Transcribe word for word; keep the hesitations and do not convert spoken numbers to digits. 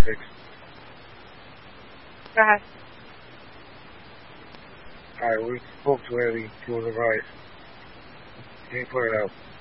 fixed. Go ahead. Alright, we spoke to Eddie. He was advised. He ain't put it out.